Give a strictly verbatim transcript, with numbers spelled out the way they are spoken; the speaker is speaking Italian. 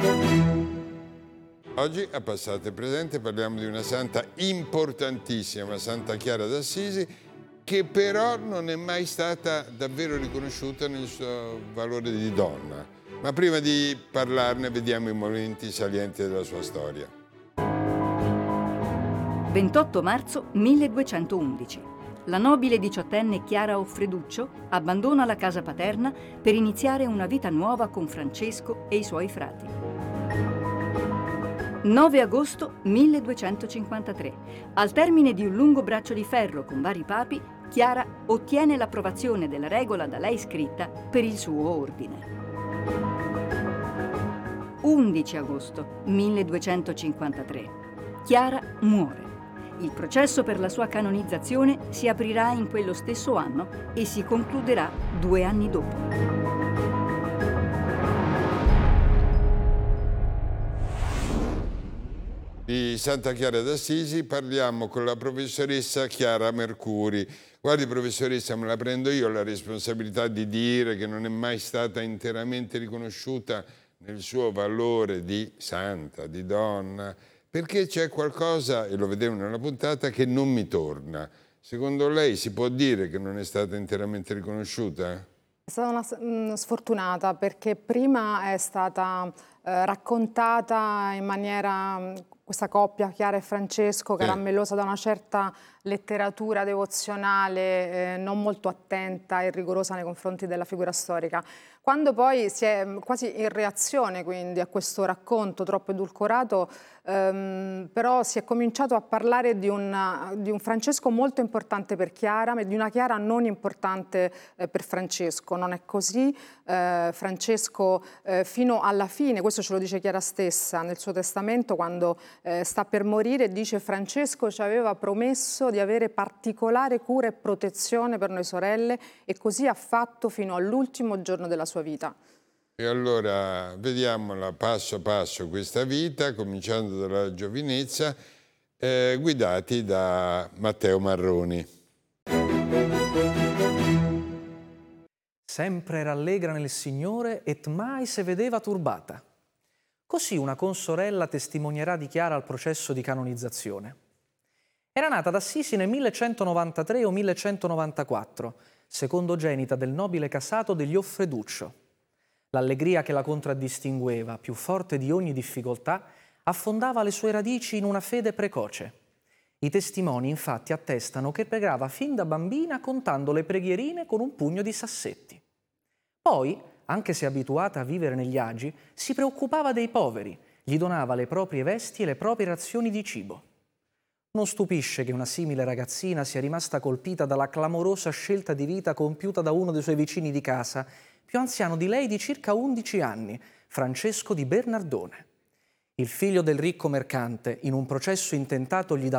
Oggi a Passate Presente parliamo di una santa importantissima, Santa Chiara d'Assisi, che però non è mai stata davvero riconosciuta nel suo valore di donna. Ma prima di parlarne vediamo i momenti salienti della sua storia. ventotto marzo milleduecentoundici. La nobile diciottenne Chiara Offreduccio abbandona la casa paterna per iniziare una vita nuova con Francesco e i suoi frati. nove agosto milleduecentocinquantatré. Al termine di un lungo braccio di ferro con vari papi, Chiara ottiene l'approvazione della regola da lei scritta per il suo ordine. undici agosto milleduecentocinquantatré. Chiara muore. Il processo per la sua canonizzazione si aprirà in quello stesso anno e si concluderà due anni dopo. Di Santa Chiara d'Assisi parliamo con la professoressa Chiara Mercuri. Guardi professoressa, me la prendo io la responsabilità di dire che non è mai stata interamente riconosciuta nel suo valore di santa, di donna, perché c'è qualcosa, e lo vedremo nella puntata, che non mi torna. Secondo lei si può dire che non è stata interamente riconosciuta? È stata una sfortunata perché prima è stata eh, raccontata in maniera, questa coppia Chiara e Francesco, caramellosa da una certa letteratura devozionale, eh, non molto attenta e rigorosa nei confronti della figura storica. Quando poi si è quasi in reazione quindi a questo racconto troppo edulcorato, ehm, però si è cominciato a parlare di un, di un Francesco molto importante per Chiara, ma di una Chiara non importante eh, per Francesco. Non è così. Eh, Francesco eh, fino alla fine, questo ce lo dice Chiara stessa nel suo testamento, quando eh, sta per morire, dice: Francesco ci aveva promesso di avere particolare cura e protezione per noi sorelle, e così ha fatto fino all'ultimo giorno della sua vita. E allora vediamola passo passo questa vita, cominciando dalla giovinezza, eh, guidati da Matteo Marroni. Sempre rallegra nel Signore et mai se vedeva turbata. Così una consorella testimonierà di Chiara al processo di canonizzazione. Era nata ad Assisi nel millecentonovantatré o millecentonovantaquattro, secondogenita del nobile casato degli Offreduccio. L'allegria che la contraddistingueva, più forte di ogni difficoltà, affondava le sue radici in una fede precoce. I testimoni infatti attestano che pregava fin da bambina contando le preghierine con un pugno di sassetti. Poi, anche se abituata a vivere negli agi, si preoccupava dei poveri, gli donava le proprie vesti e le proprie razioni di cibo. Non stupisce che una simile ragazzina sia rimasta colpita dalla clamorosa scelta di vita compiuta da uno dei suoi vicini di casa, più anziano di lei di circa undici anni, Francesco di Bernardone. Il figlio del ricco mercante, in un processo intentato, gli dà